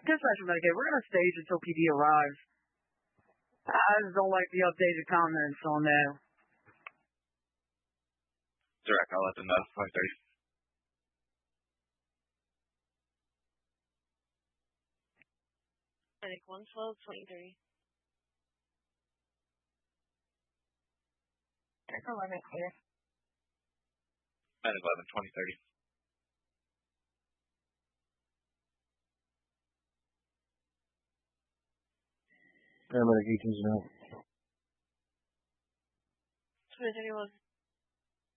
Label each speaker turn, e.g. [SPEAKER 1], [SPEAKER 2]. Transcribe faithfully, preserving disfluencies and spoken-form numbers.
[SPEAKER 1] Dispatch Medicaid, we're going to stage until P D arrives. I just don't like the updated comments on that.
[SPEAKER 2] Direct, I'll let them know. twenty thirty.
[SPEAKER 3] I think one twelve, twenty thirty.
[SPEAKER 4] eleven clear.
[SPEAKER 2] nine eleven, twenty thirty.
[SPEAKER 5] Paramedic eighteen's now.
[SPEAKER 3] twenty thirty-one.